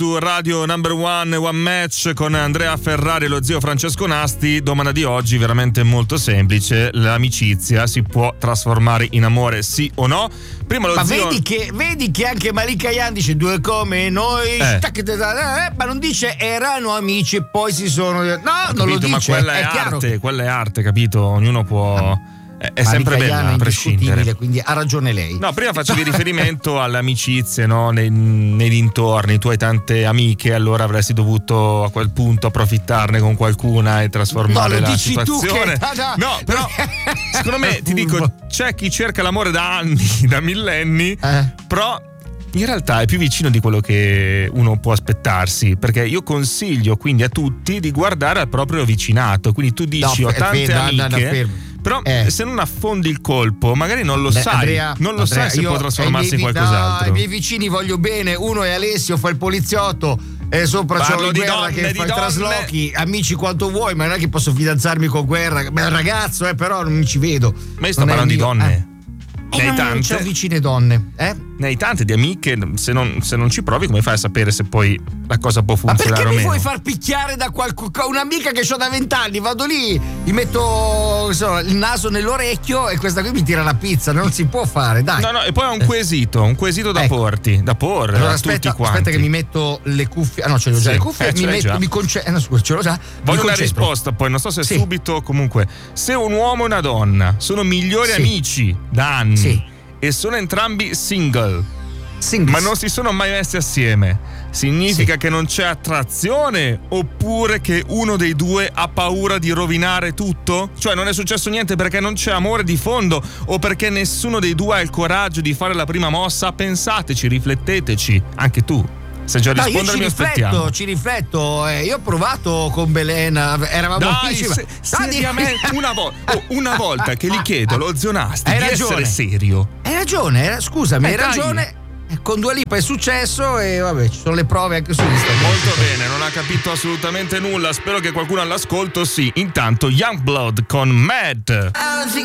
Su Radio Number One Match con Andrea Ferrari e lo zio Francesco Nasti. Domanda di oggi veramente molto semplice: l'amicizia si può trasformare in amore, sì o no? Prima lo zio... vedi che anche Malika Yan dice due come noi, ma non dice erano amici e poi si sono... No, capito, non lo dice, ma quella è arte, quella è arte, capito? Ognuno può... È sempre bella, a prescindere. Quindi ha ragione lei. No, prima facevi riferimento alle amicizie, no? Nei dintorni. Tu hai tante amiche, allora avresti dovuto a quel punto approfittarne con qualcuna e trasformare la situazione. No, però secondo me ti dico, c'è chi cerca l'amore da anni, da millenni, però in realtà è più vicino di quello che uno può aspettarsi, perché io consiglio quindi a tutti di guardare al proprio vicinato. Quindi tu dici ho tante amiche. Però se non affondi il colpo, magari non lo sai. Andrea, sai se può trasformarsi in qualcos'altro. I miei vicini voglio bene, uno è Alessio, fa il poliziotto, e sopra c'è Guerra che fa i traslochi. Amici quanto vuoi, ma non è che posso fidanzarmi con Guerra. Beh, ragazzo, però non mi ci vedo. Ma io sto parlando di donne. Ne hai tante. C'ho vicine donne, Ne hai tante di amiche, se non ci provi come fai a sapere se poi la cosa può funzionare o meno? Ma perché mi vuoi far picchiare da un'amica che ho da 20 anni, vado lì, gli metto il naso nell'orecchio e questa qui mi tira la pizza, non si può fare, dai. No, e poi ho un quesito da porre allora, a tutti quanti. Aspetta che mi metto le cuffie, no, ce l'ho già le cuffie, scusa, ce l'ho già. Voglio una risposta poi, non so se subito, comunque, se un uomo e una donna sono migliori amici da anni e sono entrambi single, ma non si sono mai messi assieme, significa che non c'è attrazione oppure che uno dei due ha paura di rovinare tutto? Cioè non è successo niente perché non c'è amore di fondo o perché nessuno dei due ha il coraggio di fare la prima mossa? Pensateci, rifletteteci, anche tu. Se già rispondere mi aspettiamo. Ci rifletto. Io ho provato con Belena, eravamo amici. Seriamente, una volta che gli chiedo allo zio Nasti di essere serio. Hai ragione, scusami, hai ragione. Con Dua Lipa è successo e vabbè, ci sono le prove anche su Instagram. Molto bene, non ha capito assolutamente nulla. Spero che qualcuno all'ascolto sì. Intanto Youngblood con Mad.